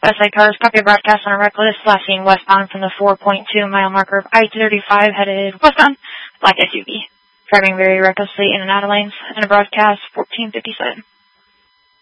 Westside cars, copy a broadcast on a reckless, last seen westbound from the 4.2-mile marker of I-35 headed westbound, black SUV. Driving very recklessly in and out of lanes, and a broadcast 1457.